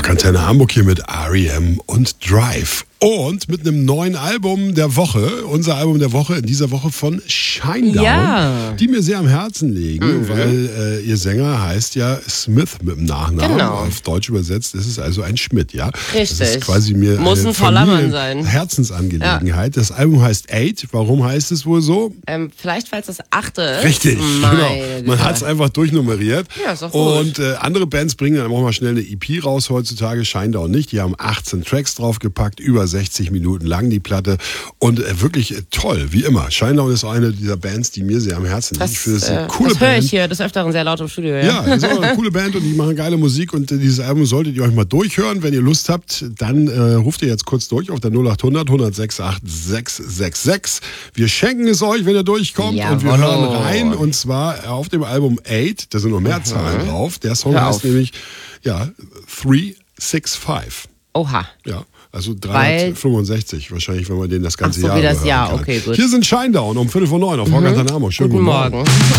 Rock Antenne Hamburg hier mit R.E.M. und Drive. Und mit einem neuen Album der Woche, unser Album der Woche in dieser Woche von Shinedown, die mir sehr am Herzen liegen, weil ihr Sänger heißt ja Smith mit dem Nachnamen. Genau. Auf Deutsch übersetzt ist es also ein Schmidt, ja? Richtig. Das ist quasi mir Muss ein voller Mann sein. Herzensangelegenheit. Ja. Das Album heißt 8. Warum heißt es wohl so? Vielleicht, weil es das 8. ist. Richtig, genau. Man hat es einfach durchnummeriert. Ja, ist auch gut. Und andere Bands bringen dann auch mal schnell eine EP raus heutzutage, Shinedown nicht. Die haben 18 Tracks draufgepackt, über 60 Minuten lang die Platte. Und wirklich toll, wie immer. Shinedown ist eine dieser Bands, die mir sehr am Herzen liegt. Ich finde, das ist eine coole das höre Band. ich hier des Öfteren sehr laut im Studio. Ja, das ist auch eine coole Band und die machen geile Musik. Und dieses Album solltet ihr euch mal durchhören. Wenn ihr Lust habt, dann ruft ihr jetzt kurz durch auf der 0800 106 8666. Wir schenken es euch, wenn ihr durchkommt. Jawohl. Und wir hören rein. Und zwar auf dem Album 8. Da sind noch mehr Zahlen drauf. Der Song heißt nämlich 365. Oha. Ja, also 365 wahrscheinlich, wenn man den das ganze Jahr wie das hören Jahr, kann. okay, gut. Hier sind Shinedown um 8:45 auf Rock Antenne Hamburg. Schönen Guten Morgen.